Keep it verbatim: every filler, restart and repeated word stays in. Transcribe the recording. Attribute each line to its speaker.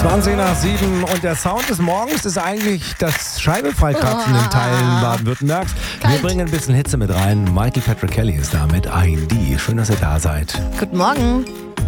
Speaker 1: zwanzig nach sieben und der Sound des Morgens ist eigentlich das Scheibenfreikratzen in Teilen Baden-Württembergs. Wir bringen ein bisschen Hitze mit rein. Michael Patrick Kelly ist da mit I D. Schön, dass ihr da seid.
Speaker 2: Guten Morgen.